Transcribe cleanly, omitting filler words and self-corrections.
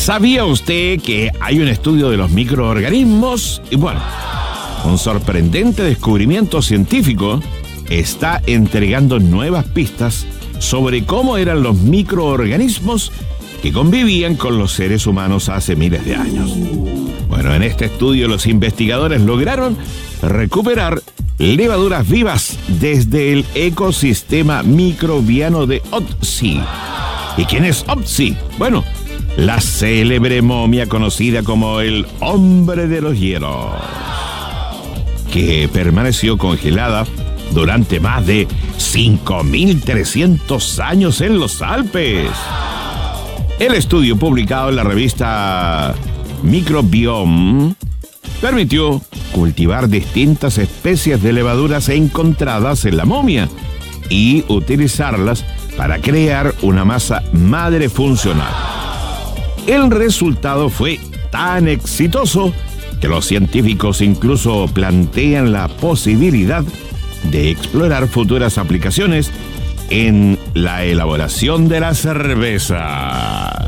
¿Sabía usted que hay un estudio de los microorganismos? Y bueno, un sorprendente descubrimiento científico está entregando nuevas pistas sobre cómo eran los microorganismos que convivían con los seres humanos hace miles de años. Bueno, en este estudio los investigadores lograron recuperar levaduras vivas desde el ecosistema microbiano de Otzi. ¿Y quién es Otzi? Bueno, la célebre momia conocida como el hombre de los hielos, que permaneció congelada durante más de 5.300 años en los Alpes. El estudio publicado en la revista Microbiome permitió cultivar distintas especies de levaduras encontradas en la momia y utilizarlas para crear una masa madre funcional. El resultado fue tan exitoso que los científicos incluso plantean la posibilidad de explorar futuras aplicaciones en la elaboración de la cerveza.